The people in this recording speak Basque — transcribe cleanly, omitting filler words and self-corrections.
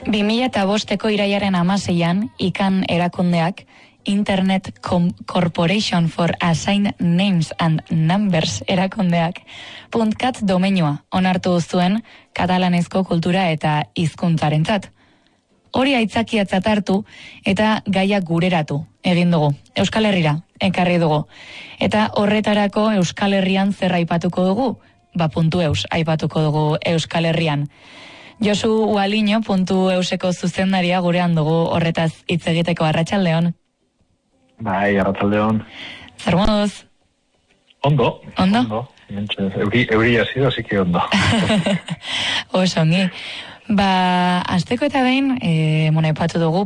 2005ko irailaren 16an, ICANN erakundeak Internet Corporation for Assigned Names and Numbers erakundeak .cat domeinua onartu zuen katalanezko kultura eta hizkuntzarentzat. Hori aitzakiatzat hartu eta gaia gureratu egin dugu. Euskal Herrira ekarri dugu. Eta horretarako Euskal Herrian zer aipatuko dugu? .eus aipatuko dugu Euskal Herrian. Josu Ualiño .euseko zuzendaria gurean dugu horretaz hitz egiteko. Arratsaldeon. Bai, arratsaldeon. Zer moduz? Ondo. Ondo? Euri hasi da, así que ondo. Oso ongi. Asteko eta behin, aipatu dugu